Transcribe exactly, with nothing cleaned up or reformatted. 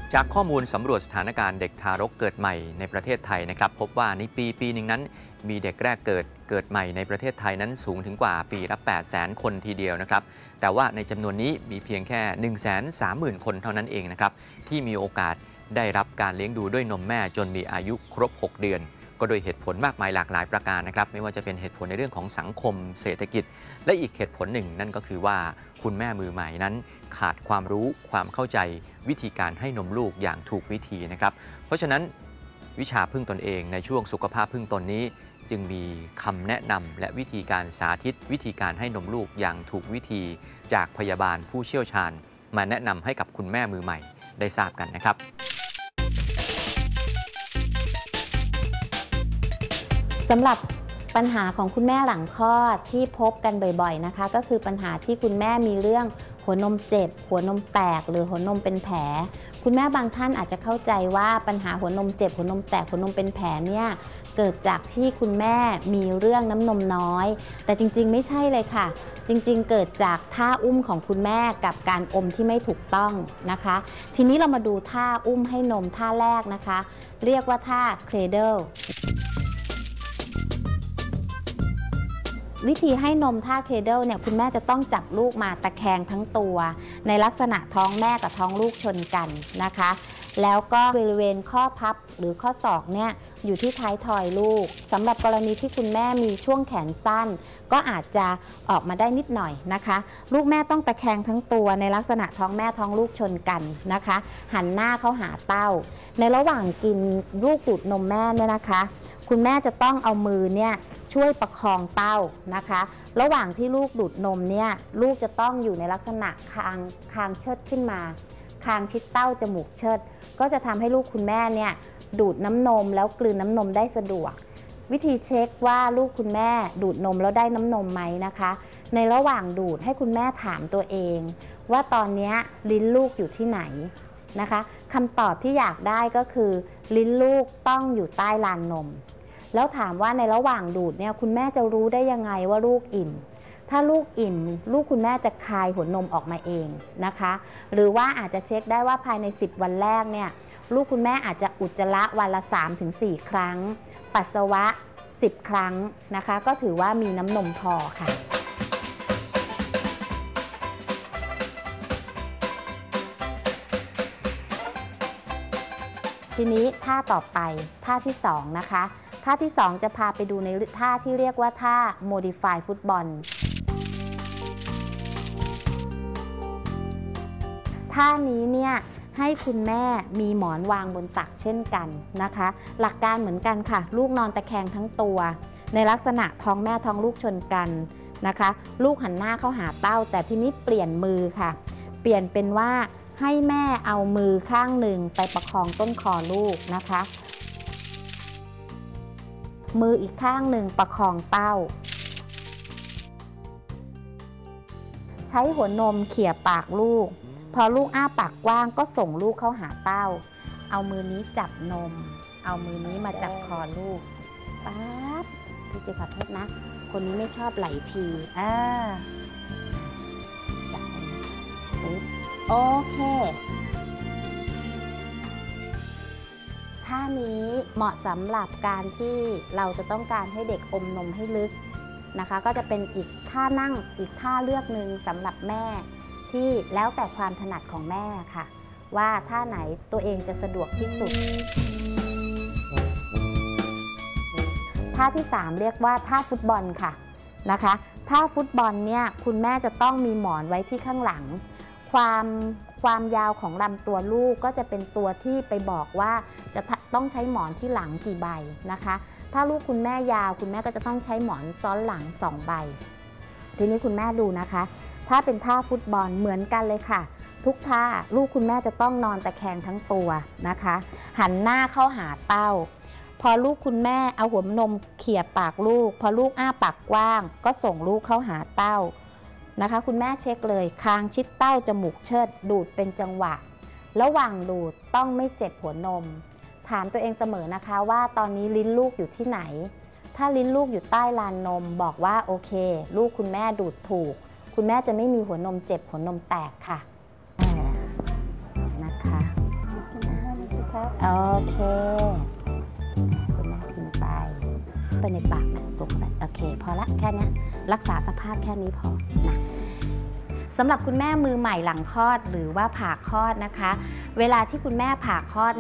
จากข้อมูลสำรวจสถานการณ์เด็กทารกเกิดใหม่ในประเทศไทยนะครับพบว่าในปีปีหนึ่งนั้นมีเด็กแรกเกิดเกิดใหม่ในประเทศไทยนั้นสูงถึงกว่าปีละ แปดแสน คนทีเดียวนะครับแต่ว่าในจำนวนนี้มีเพียงแค่ หนึ่งแสนสามหมื่น คนเท่านั้นเองนะครับที่มีโอกาสได้รับการเลี้ยงดูด้วยนมแม่จนมีอายุครบ หก เดือนก็โดยเหตุผลมากมายหลากหลายประการนะครับไม่ว่าจะเป็นเหตุผลในเรื่องของสังคมเศรษฐกิจและอีกเหตุผลหนึ่งนั่นก็คือว่าคุณแม่มือใหม่นั้นขาดความรู้ความเข้าใจวิธีการให้นมลูกอย่างถูกวิธีนะครับเพราะฉะนั้นวิชาพึ่งตนเองในช่วงสุขภาพพึ่งตนนี้จึงมีคำแนะนำและวิธีการสาธิตวิธีการให้นมลูกอย่างถูกวิธีจากพยาบาลผู้เชี่ยวชาญมาแนะนำให้กับคุณแม่มือใหม่ได้ทราบกันนะครับสำหรับปัญหาของคุณแม่หลังคลอดที่พบกันบ่อยๆนะคะก็คือปัญหาที่คุณแม่มีเรื่องหัวนมเจ็บหัวนมแตกหรือหัวนมเป็นแผลคุณแม่บางท่านอาจจะเข้าใจว่าปัญหาหัวนมเจ็บหัวนมแตกหัวนมเป็นแผลเนี่ยเกิดจากที่คุณแม่มีเรื่องน้ำนมน้อยแต่จริงๆไม่ใช่เลยค่ะจริงๆเกิดจากท่าอุ้มของคุณแม่กับการอมที่ไม่ถูกต้องนะคะทีนี้เรามาดูท่าอุ้มให้นมท่าแรกนะคะเรียกว่าท่า Cradleวิธีให้นมท่าเคเดิลเนี่ยคุณแม่จะต้องจับลูกมาตะแคงทั้งตัวในลักษณะท้องแม่กับท้องลูกชนกันนะคะแล้วก็บริเวณข้อพับหรือข้อศอกเนี่ยอยู่ที่ท้ายทอยลูกสำหรับกรณีที่คุณแม่มีช่วงแขนสั้นก็อาจจะออกมาได้นิดหน่อยนะคะลูกแม่ต้องตะแคงทั้งตัวในลักษณะท้องแม่ท้องลูกชนกันนะคะหันหน้าเข้าหาเต้าในระหว่างกินลูกดูดนมแม่เนี่ยนะคะคุณแม่จะต้องเอามือเนี่ยช่วยประคองเต้านะคะระหว่างที่ลูกดูดนมเนี่ยลูกจะต้องอยู่ในลักษณะคางคางเชิดขึ้นมาคางชิดเต้าจมูกเชิดก็จะทำให้ลูกคุณแม่เนี่ยดูดน้ำนมแล้วกลืนน้ำนมได้สะดวกวิธีเช็คว่าลูกคุณแม่ดูดนมแล้วได้น้ำนมไหมนะคะในระหว่างดูดให้คุณแม่ถามตัวเองว่าตอนนี้ลิ้นลูกอยู่ที่ไหนนะคะคำตอบที่อยากได้ก็คือลิ้นลูกต้องอยู่ใต้ลานนมแล้วถามว่าในระหว่างดูดเนี่ยคุณแม่จะรู้ได้ยังไงว่าลูกอิ่มถ้าลูกอิ่มลูกคุณแม่จะคายหัวนมออกมาเองนะคะหรือว่าอาจจะเช็คได้ว่าภายในสิบวันแรกเนี่ยลูกคุณแม่อาจจะอุจจาระวันละ สามถึงสี่ ครั้งปัสสาวะสิบครั้งนะคะก็ถือว่ามีน้ำนมพอค่ะทีนี้ท่าต่อไปท่าที่สองนะคะท่าที่สองจะพาไปดูในท่าที่เรียกว่าท่า Modify ฟุตบอลท่านี้เนี่ยให้คุณแม่มีหมอนวางบนตักเช่นกันนะคะหลักการเหมือนกันค่ะลูกนอนตะแคงทั้งตัวในลักษณะท้องแม่ท้องลูกชนกันนะคะลูกหันหน้าเข้าหาเต้าแต่ทีนี้เปลี่ยนมือค่ะเปลี่ยนเป็นว่าให้แม่เอามือข้างหนึ่งไปประคองต้นคอลูกนะคะมืออีกข้างหนึ่งประคองเต้าใช้หัวนมเขี่ยปากลูกพอลูกอ้าปากกว้างก็ส่งลูกเข้าหาเต้าเอามือนี้จับนมเอามือนี้มาจับคอลูกปั๊บพี่จะขอโทษนะคนนี้ไม่ชอบไหลทีอ่าจับปึ๊บโอเคท่านี้เหมาะสำหรับการที่เราจะต้องการให้เด็กอมนมให้ลึกนะคะก็จะเป็นอีกท่านั่งอีกท่าเลือกหนึ่งสำหรับแม่ที่แล้วแต่ความถนัดของแม่ค่ะว่าท่าไหนตัวเองจะสะดวกที่สุดท่าที่สามเรียกว่าท่าฟุตบอลค่ะนะคะท่าฟุตบอลเนี่ยคุณแม่จะต้องมีหมอนไว้ที่ข้างหลังความความยาวของลำตัวลูกก็จะเป็นตัวที่ไปบอกว่าจะต้องใช้หมอนที่หลังกี่ใบนะคะถ้าลูกคุณแม่ยาวคุณแม่ก็จะต้องใช้หมอนซ้อนหลังสองใบทีนี้คุณแม่ดูนะคะถ้าเป็นท่าฟุตบอลเหมือนกันเลยค่ะทุกท่าลูกคุณแม่จะต้องนอนตะแคงทั้งตัวนะคะหันหน้าเข้าหาเต้าพอลูกคุณแม่เอาหัวนมเขี่ยปากลูกพอลูกอ้าปากกว้างก็ส่งลูกเข้าหาเต้านะคะคุณแม่เช็คเลยคางชิดเต้าจมูกเชิดดูดเป็นจังหวะระหว่างดูดต้องไม่เจ็บหัวนมถามตัวเองเสมอนะคะว่าตอนนี้ลิ้นลูกอยู่ที่ไหนถ้าลิ้นลูกอยู่ใต้ลานนมบอกว่าโอเคลูกคุณแม่ดูดถูกคุณแม่จะไม่มีหัวนมเจ็บหัวนมแตกค่ะนะคะนะคะโอเคคุณแม่กินไปไปในปากนะส่งไปโอเคพอละแค่นี้รักษาสภาพแค่นี้พอนะสำหรับคุณแม่มือใหม่หลังคลอดหรือว่าผ่าคลอดนะคะเวลาที่คุณแม่ผ่าคลอด